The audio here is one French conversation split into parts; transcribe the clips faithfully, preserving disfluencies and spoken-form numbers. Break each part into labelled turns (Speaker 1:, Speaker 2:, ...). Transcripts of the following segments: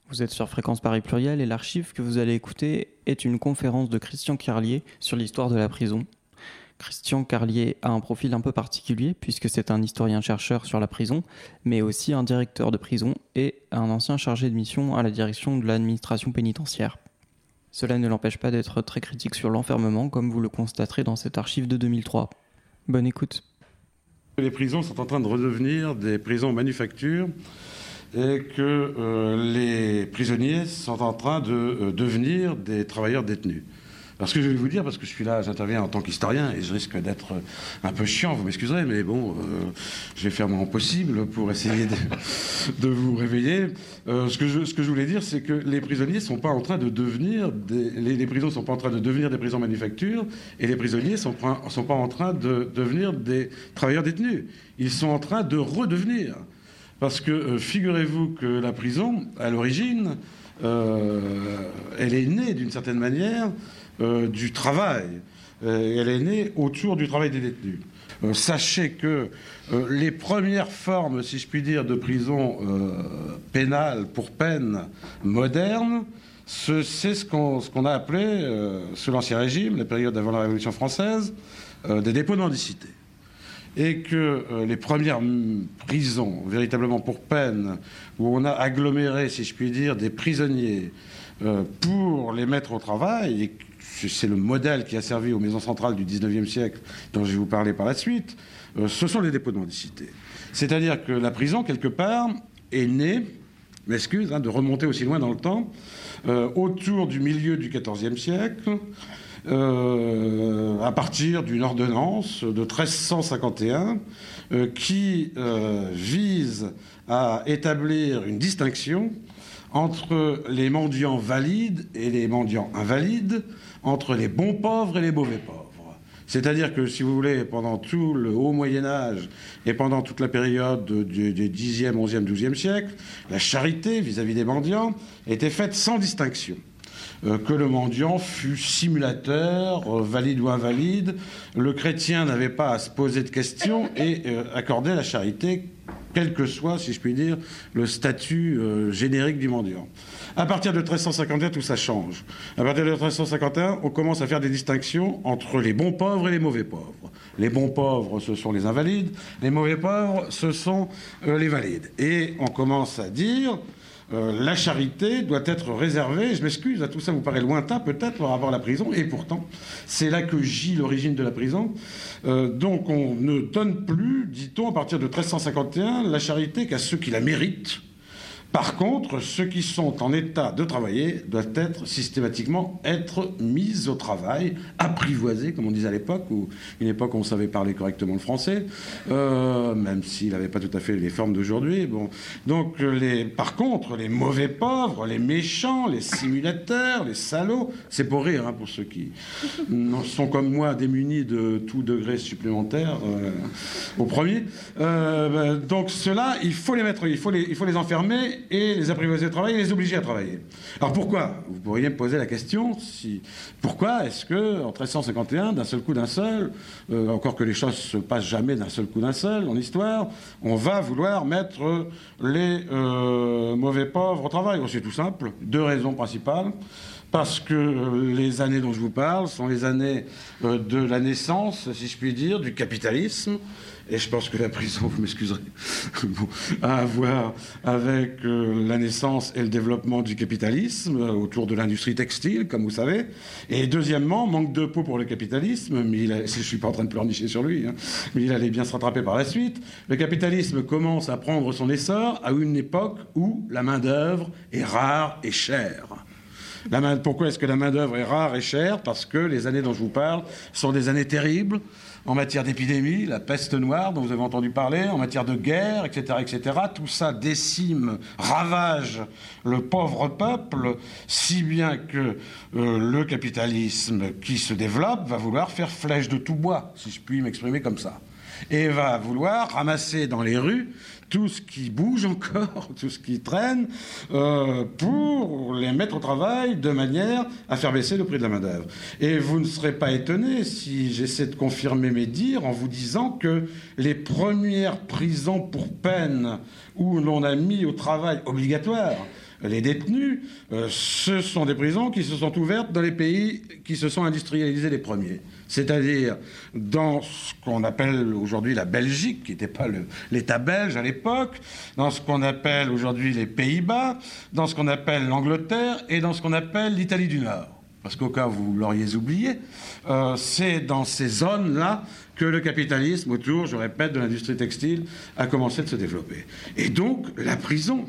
Speaker 1: Vous êtes sur Fréquence Paris Pluriel et l'archive que vous allez écouter est une conférence de Christian Carlier sur l'histoire de la prison. Christian Carlier a un profil un peu particulier puisque c'est un historien-chercheur sur la prison, mais aussi un directeur de prison et un ancien chargé de mission à la direction de l'administration pénitentiaire. Cela ne l'empêche pas d'être très critique sur l'enfermement, comme vous le constaterez dans cette archive de deux mille trois. Bonne écoute.
Speaker 2: Les prisons sont en train de redevenir des prisons manufactures et que euh, les prisonniers sont en train de euh, devenir des travailleurs détenus. Alors ce que je vais vous dire, parce que je suis là, j'interviens en tant qu'historien et je risque d'être un peu chiant, vous m'excuserez, mais bon, euh, je vais faire mon possible pour essayer de, de vous réveiller. Euh, ce, que je, ce que je voulais dire, c'est que les prisonniers sont pas en train de devenir, des, les, les prisons sont pas en train de devenir des prisons manufactures et les prisonniers sont, sont pas en train de devenir des travailleurs détenus. Ils sont en train de redevenir. Parce que euh, figurez-vous que la prison, à l'origine, euh, elle est née d'une certaine manière euh, du travail. Euh, elle est née autour du travail des détenus. Euh, sachez que euh, les premières formes, si je puis dire, de prison euh, pénale pour peine moderne, ce, c'est ce qu'on, ce qu'on a appelé, euh, sous l'Ancien Régime, la période avant la Révolution française, euh, des dépôts de mendicité. Et que euh, les premières m- prisons, véritablement pour peine, où on a aggloméré, si je puis dire, des prisonniers euh, pour les mettre au travail, et c'est le modèle qui a servi aux maisons centrales du dix-neuvième siècle, dont je vais vous parler par la suite, euh, ce sont les dépôts de mendicité. C'est-à-dire que la prison, quelque part, est née, m'excuse hein, de remonter aussi loin dans le temps, euh, autour du milieu du quatorzième siècle, Euh, à partir d'une ordonnance de treize cent cinquante et un euh, qui euh, vise à établir une distinction entre les mendiants valides et les mendiants invalides, entre les bons pauvres et les mauvais pauvres. C'est-à-dire que, si vous voulez, pendant tout le haut Moyen-Âge et pendant toute la période du, du dixième, onzième, douzième siècle, la charité vis-à-vis des mendiants était faite sans distinction. Euh, que le mendiant fût simulateur, euh, valide ou invalide, le chrétien n'avait pas à se poser de questions et euh, accordait la charité, quel que soit, si je puis dire, le statut euh, générique du mendiant. À partir de treize cent cinquante et un, tout ça change. À partir de treize cent cinquante et un, on commence à faire des distinctions entre les bons pauvres et les mauvais pauvres. Les bons pauvres, ce sont les invalides. Les mauvais pauvres, ce sont euh, les valides. Et on commence à dire... Euh, la charité doit être réservée, je m'excuse, à tout ça vous paraît lointain peut-être par rapport à la prison, et pourtant c'est là que gît l'origine de la prison. Euh, donc on ne donne plus, dit-on, à partir de treize cent cinquante et un, la charité qu'à ceux qui la méritent. Par contre, ceux qui sont en état de travailler doivent être systématiquement être mis au travail, apprivoisés, comme on disait à l'époque, ou une époque où on savait parler correctement le français, euh, même s'il n'avait pas tout à fait les formes d'aujourd'hui. Bon. Donc, les, par contre, les mauvais pauvres, les méchants, les simulateurs, les salauds, c'est pour rire, hein, pour ceux qui sont comme moi démunis de tout degré supplémentaire euh, au premier. Euh, donc, ceux-là, il faut les mettre, il faut les, il faut les enfermer et les apprivoiser au travail et les obliger à travailler. Alors pourquoi ? Vous pourriez me poser la question, si... pourquoi est-ce qu'en treize cent cinquante et un, d'un seul coup d'un seul, euh, encore que les choses se passent jamais d'un seul coup d'un seul en histoire, on va vouloir mettre les euh, mauvais pauvres au travail ? Bon, c'est tout simple, deux raisons principales. Parce que les années dont je vous parle sont les années euh, de la naissance, si je puis dire, du capitalisme. Et je pense que la prison, vous m'excuserez, bon, a à voir avec euh, la naissance et le développement du capitalisme euh, autour de l'industrie textile, comme vous savez. Et deuxièmement, manque de peau pour le capitalisme, mais il a, je ne suis pas en train de pleurnicher sur lui, hein, mais il allait bien se rattraper par la suite. Le capitalisme commence à prendre son essor à une époque où la main-d'œuvre est rare et chère. La main, pourquoi est-ce que la main-d'œuvre est rare et chère ? Parce que les années dont je vous parle sont des années terribles en matière d'épidémie, la peste noire dont vous avez entendu parler, en matière de guerre, et cetera, et cetera. Tout ça décime, ravage le pauvre peuple, si bien que euh, le capitalisme qui se développe va vouloir faire flèche de tout bois, si je puis m'exprimer comme ça, et va vouloir ramasser dans les rues tout ce qui bouge encore, tout ce qui traîne, euh, pour les mettre au travail de manière à faire baisser le prix de la main-d'œuvre. Et vous ne serez pas étonné si j'essaie de confirmer mes dires en vous disant que les premières prisons pour peine où l'on a mis au travail obligatoire les détenus, euh, ce sont des prisons qui se sont ouvertes dans les pays qui se sont industrialisés les premiers. C'est-à-dire dans ce qu'on appelle aujourd'hui la Belgique, qui n'était pas le, l'État belge à l'époque, dans ce qu'on appelle aujourd'hui les Pays-Bas, dans ce qu'on appelle l'Angleterre et dans ce qu'on appelle l'Italie du Nord. Parce qu'au cas où vous l'auriez oublié, euh, c'est dans ces zones-là que le capitalisme autour, je répète, de l'industrie textile a commencé de se développer. Et donc, la prison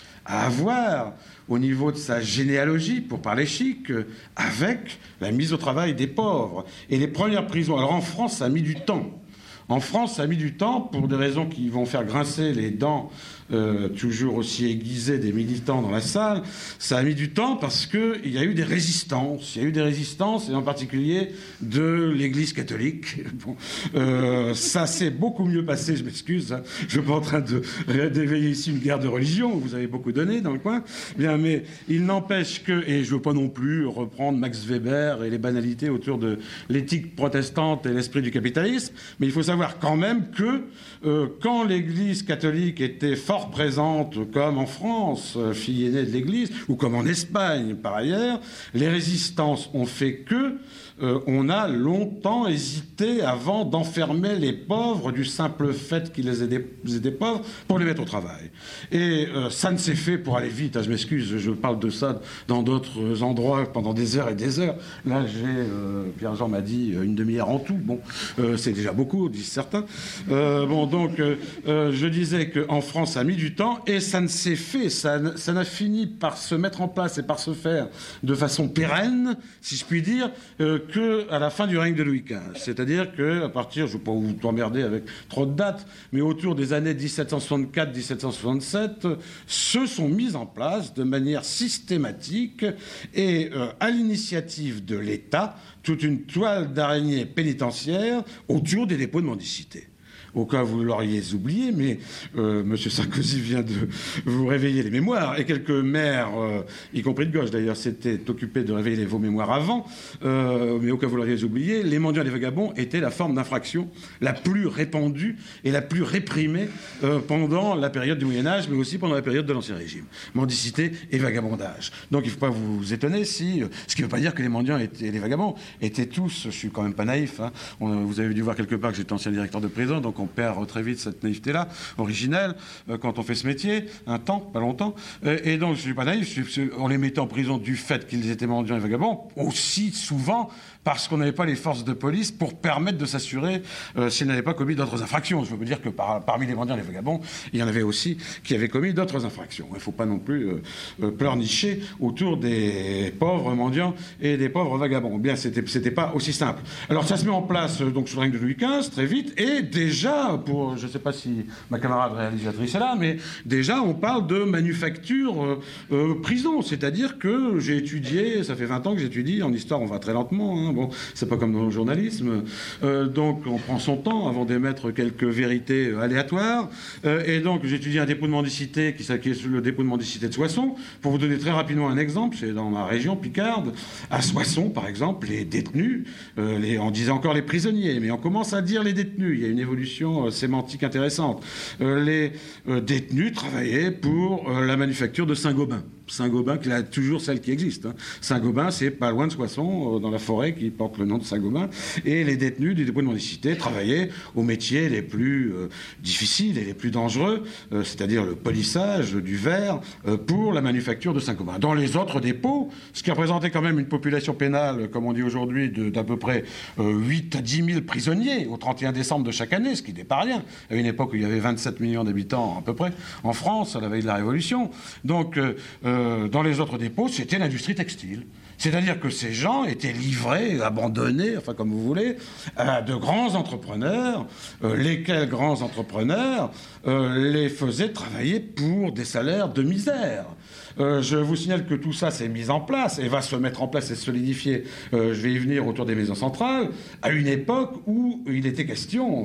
Speaker 2: à avoir au niveau de sa généalogie, pour parler chic, avec la mise au travail des pauvres. Et les premières prisons, alors en France, ça a mis du temps. En France, ça a mis du temps pour des raisons qui vont faire grincer les dents euh, toujours aussi aiguisées des militants dans la salle. Ça a mis du temps parce qu'il y a eu des résistances. Il y a eu des résistances, et en particulier de l'Église catholique. Bon, euh, ça s'est beaucoup mieux passé, je m'excuse. Hein. Je ne suis pas en train de, d'éveiller ici une guerre de religion. Vous avez beaucoup donné dans le coin. Bien, mais il n'empêche que, et je ne veux pas non plus reprendre Max Weber et les banalités autour de l'éthique protestante et l'esprit du capitalisme, mais il faut savoir quand même que euh, quand l'Église catholique était fort présente, comme en France, euh, fille aînée de l'Église, ou comme en Espagne par ailleurs, les résistances ont fait que euh, on a longtemps hésité avant d'enfermer les pauvres du simple fait qu'ils étaient, étaient pauvres pour les mettre au travail. Et euh, ça ne s'est fait, pour aller vite, hein, je m'excuse, je parle de ça dans d'autres endroits pendant des heures et des heures. Là, j'ai, euh, Pierre-Jean m'a dit une demi-heure en tout. Bon, euh, c'est déjà beaucoup, disent certains. Euh, bon, donc, euh, euh, je disais qu'en France, ça a mis du temps et ça ne s'est fait, ça, ça n'a fini par se mettre en place et par se faire de façon pérenne, si je puis dire, euh, qu'à la fin du règne de Louis quinze. C'est-à-dire qu'à partir, je ne vais pas vous emmerder avec trop de dates, mais autour des années dix-sept cent soixante-quatre dix-sept cent soixante-sept, se sont mises en place de manière systématique et euh, à l'initiative de l'État, toute une toile d'araignée pénitentiaire autour des dépôts de mendicité. Au cas où vous l'auriez oublié, mais euh, M. Sarkozy vient de vous réveiller les mémoires, et quelques maires, euh, y compris de gauche d'ailleurs, s'étaient occupés de réveiller vos mémoires avant, euh, mais au cas où vous l'auriez oublié, les mendiants et les vagabonds étaient la forme d'infraction la plus répandue et la plus réprimée euh, pendant la période du Moyen-Âge, mais aussi pendant la période de l'Ancien Régime. Mendicité et vagabondage. Donc il ne faut pas vous étonner si... Ce qui ne veut pas dire que les mendiants et les vagabonds étaient tous... Je suis quand même pas naïf, hein, on, vous avez dû voir quelque part que j'étais ancien directeur de prison, donc on perd très vite cette naïveté-là, originelle, euh, quand on fait ce métier, un temps, pas longtemps. Euh, et donc, je ne suis pas naïf, je suis, on les mettait en prison du fait qu'ils étaient mendiants et vagabonds, aussi souvent parce qu'on n'avait pas les forces de police pour permettre de s'assurer euh, s'ils n'avaient pas commis d'autres infractions. Je veux dire que par, parmi les mendiants et les vagabonds, il y en avait aussi qui avaient commis d'autres infractions. Il ne faut pas non plus euh, euh, pleurnicher autour des pauvres mendiants et des pauvres vagabonds. Bien, c'était, c'était pas aussi simple. Alors, ça se met en place euh, donc sous le règne de Louis quinze, très vite, et déjà, pour, je ne sais pas si ma camarade réalisatrice est là, mais déjà, on parle de manufacture euh, euh, prison, c'est-à-dire que j'ai étudié, ça fait vingt ans que j'étudie, en histoire on va très lentement, hein, bon, c'est pas comme dans le journalisme, euh, donc on prend son temps avant d'émettre quelques vérités aléatoires, euh, et donc j'ai étudié un dépôt de mendicité qui, qui est le dépôt de mendicité de Soissons. Pour vous donner très rapidement un exemple, c'est dans ma région Picarde, à Soissons par exemple, les détenus, euh, les, on disait encore les prisonniers, mais on commence à dire les détenus, il y a une évolution euh, sémantique intéressante. Euh, les euh, détenus travaillaient pour euh, la manufacture de Saint-Gobain. Saint-Gobain, qui est toujours celle qui existe. Hein. Saint-Gobain, c'est pas loin de Soissons, euh, dans la forêt, qui porte le nom de Saint-Gobain. Et les détenus du dépôt de mendicité travaillaient aux métiers les plus euh, difficiles et les plus dangereux, euh, c'est-à-dire le polissage du verre euh, pour la manufacture de Saint-Gobain. Dans les autres dépôts, ce qui représentait quand même une population pénale, comme on dit aujourd'hui, de, d'à peu près euh, huit à dix mille prisonniers au trente et un décembre de chaque année, ce qui n'est pas rien. À une époque où il y avait vingt-sept millions d'habitants à peu près en France, à la veille de la Révolution. Donc, euh, euh, dans les autres dépôts, c'était l'industrie textile. C'est-à-dire que ces gens étaient livrés, abandonnés, enfin comme vous voulez, à de grands entrepreneurs, euh, lesquels grands entrepreneurs euh, les faisaient travailler pour des salaires de misère. Euh, je vous signale que tout ça s'est mis en place et va se mettre en place et se solidifier, euh, je vais y venir, autour des maisons centrales, à une époque où il était question, même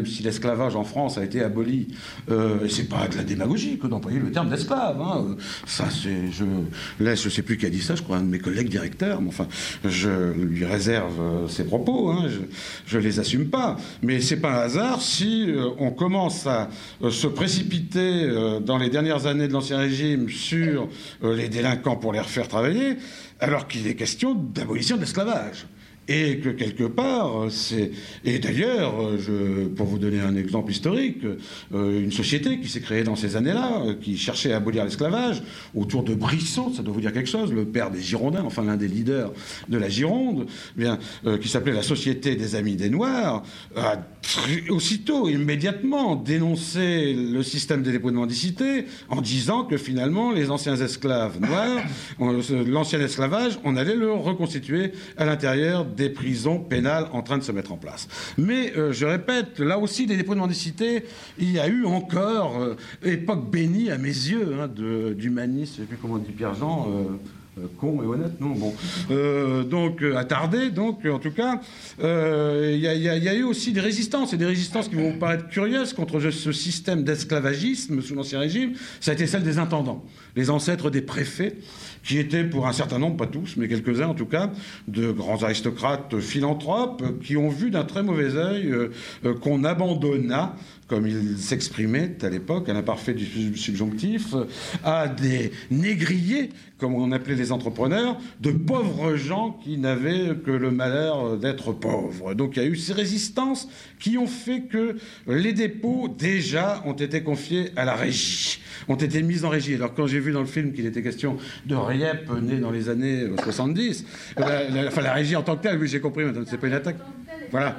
Speaker 2: si l'esclavage en France a été aboli, euh, c'est pas de la démagogie que d'employer le terme d'esclave. Hein. Ça, c'est, je laisse, je sais plus qui a dit ça, je crois un de mes collègues directeurs, mais enfin, je lui réserve ses propos, hein, je, je les assume pas. Mais c'est pas un hasard si euh, on commence à euh, se précipiter euh, dans les dernières années de l'Ancien Régime sur euh, les délinquants pour les refaire travailler, alors qu'il est question d'abolition de l'esclavage. Et que quelque part, c'est... Et d'ailleurs, je... pour vous donner un exemple historique, euh, une société qui s'est créée dans ces années-là, euh, qui cherchait à abolir l'esclavage, autour de Brissot, ça doit vous dire quelque chose, le père des Girondins, enfin l'un des leaders de la Gironde, bien, euh, qui s'appelait la Société des Amis des Noirs, a très... aussitôt, immédiatement, dénoncé le système des dépôts de mendicité en disant que finalement, les anciens esclaves noirs, on... l'ancien esclavage, on allait le reconstituer à l'intérieur des prisons pénales en train de se mettre en place. Mais, euh, je répète, là aussi, des dépôts de mendicité, il y a eu encore, euh, époque bénie à mes yeux, hein, de, d'humanisme, je ne sais plus comment dit Pierre-Jean, euh, euh, con et honnête, non, bon. Euh, donc, euh, attardé, donc, en tout cas, il euh, y, y, y a eu aussi des résistances, et des résistances qui vont vous paraître curieuses contre ce système d'esclavagisme sous l'Ancien Régime. Ça a été celle des intendants, les ancêtres des préfets, qui étaient pour un certain nombre, pas tous, mais quelques-uns en tout cas, de grands aristocrates philanthropes qui ont vu d'un très mauvais œil euh, euh, qu'on abandonna, comme il s'exprimait à l'époque, à l'imparfait du subjonctif, à des négriers, comme on appelait les entrepreneurs, de pauvres gens qui n'avaient que le malheur d'être pauvres. Donc il y a eu ces résistances qui ont fait que les dépôts, déjà, ont été confiés à la régie, ont été mis en régie. Alors quand j'ai vu dans le film qu'il était question de Riep, né dans les années soixante-dix, la, la, enfin la régie en tant que telle, oui j'ai compris, madame, c'est pas une attaque. Voilà.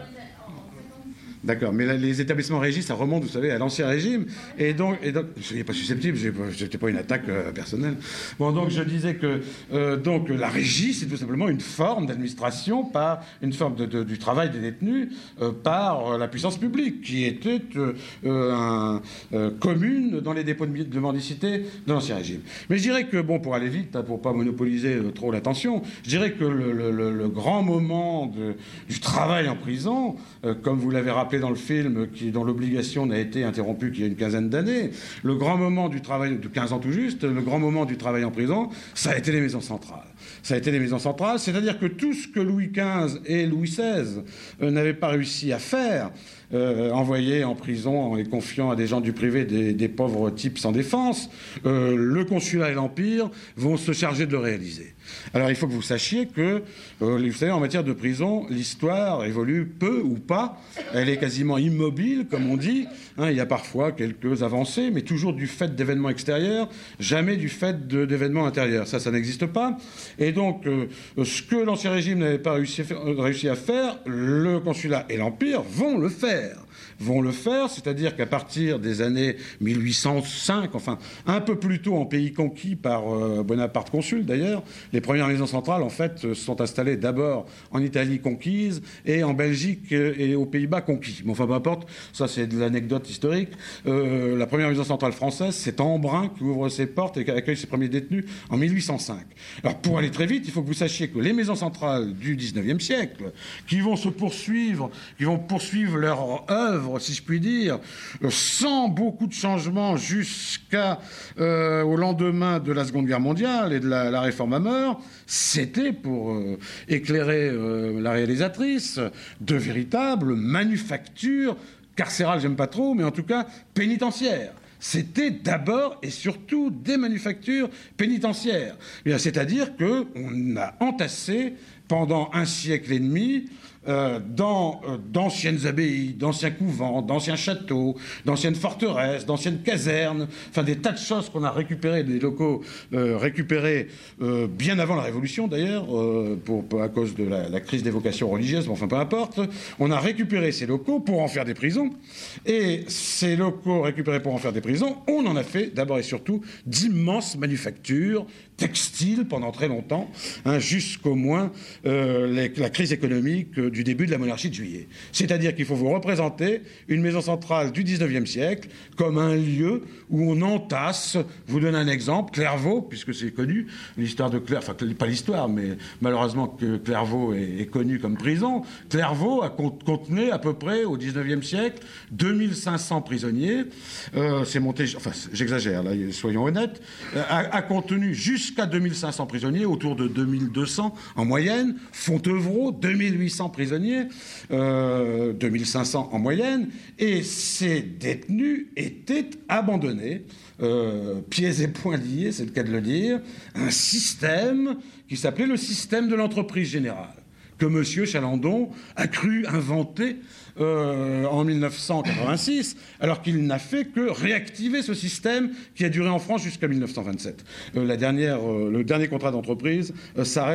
Speaker 2: D'accord, mais là, les établissements régis, ça remonte, vous savez, à l'Ancien Régime, et donc, et donc je n'étais pas susceptible, je n'étais pas une attaque euh, personnelle. Bon, donc je disais que euh, donc la régie, c'est tout simplement une forme d'administration par une forme de, de, du travail des détenus euh, par la puissance publique, qui était euh, un, euh, commune dans les dépôts de, de mendicité de l'Ancien Régime. Mais je dirais que, bon, pour aller vite, hein, pour pas monopoliser euh, trop l'attention, je dirais que le, le, le, le grand moment de, du travail en prison, euh, comme vous l'avez rappelé dans le film, qui, dont l'obligation n'a été interrompue qu'il y a une quinzaine d'années, le grand moment du travail, de quinze ans tout juste, le grand moment du travail en prison, ça a été les maisons centrales. Ça a été les maisons centrales, c'est-à-dire que tout ce que Louis quinze et Louis seize euh, n'avaient pas réussi à faire, euh, envoyer en prison en les confiant à des gens du privé, des, des pauvres types sans défense, euh, le consulat et l'Empire vont se charger de le réaliser. Alors il faut que vous sachiez que, euh, vous savez, en matière de prison, l'histoire évolue peu ou pas. Elle est quasiment immobile, comme on dit. Hein, il y a parfois quelques avancées, mais toujours du fait d'événements extérieurs, jamais du fait de, d'événements intérieurs. Ça, ça n'existe pas. Et donc, euh, ce que l'Ancien Régime n'avait pas réussi, réussi à faire, le consulat et l'Empire vont le faire. vont le faire, c'est-à-dire qu'à partir des années mille huit cent cinq, enfin un peu plus tôt en pays conquis par euh, Bonaparte consul d'ailleurs, les premières maisons centrales en fait se sont installées d'abord en Italie conquise et en Belgique et aux Pays-Bas conquis. Mais enfin peu importe, ça c'est de l'anecdote historique. Euh, la première maison centrale française, c'est Embrun qui ouvre ses portes et qui accueille ses premiers détenus en mille huit cent cinq. Alors pour aller très vite, il faut que vous sachiez que les maisons centrales du dix-neuvième siècle, qui vont se poursuivre, qui vont poursuivre leur œuvre, si je puis dire, sans beaucoup de changements jusqu'à euh, au lendemain de la Seconde Guerre mondiale et de la, la réforme Hammer, c'était, pour euh, éclairer euh, la réalisatrice, de véritables manufactures carcérales, j'aime pas trop, mais en tout cas pénitentiaires. C'était d'abord et surtout des manufactures pénitentiaires. C'est-à-dire qu'on a entassé pendant un siècle et demi Euh, dans euh, d'anciennes abbayes, d'anciens couvents, d'anciens châteaux, d'anciennes forteresses, d'anciennes casernes, enfin des tas de choses qu'on a récupérées, des locaux euh, récupérés euh, bien avant la Révolution d'ailleurs, euh, pour, pour, à cause de la, la crise des vocations religieuses, mais enfin peu importe. On a récupéré ces locaux pour en faire des prisons, et ces locaux récupérés pour en faire des prisons, on en a fait d'abord et surtout d'immenses manufactures textiles pendant très longtemps, hein, jusqu'au moins euh, les, la crise économique euh, du début de la monarchie de Juillet. C'est-à-dire qu'il faut vous représenter une maison centrale du dix-neuvième siècle comme un lieu où on entasse, je vous donne un exemple, Clairvaux, puisque c'est connu, l'histoire de Clairvaux, enfin pas l'histoire, mais malheureusement que Clairvaux est, est connu comme prison. Clairvaux a contenait à peu près au dix-neuvième siècle deux mille cinq cents prisonniers, euh, c'est monté, enfin j'exagère, là, soyons honnêtes, a, a contenu jusqu'à deux mille cinq cents prisonniers, autour de deux mille deux cents en moyenne. Fontevraud, deux mille huit cents prisonniers, euh, deux mille cinq cents en moyenne, et ces détenus étaient abandonnés, euh, pieds et poings liés, c'est le cas de le dire, un système qui s'appelait le système de l'entreprise générale, que M. Chalandon a cru inventer euh, en mille neuf cent quatre-vingt-six, alors qu'il n'a fait que réactiver ce système qui a duré en France jusqu'à mille neuf cent vingt-sept. Euh, la dernière, euh, le dernier contrat d'entreprise euh, s'arrête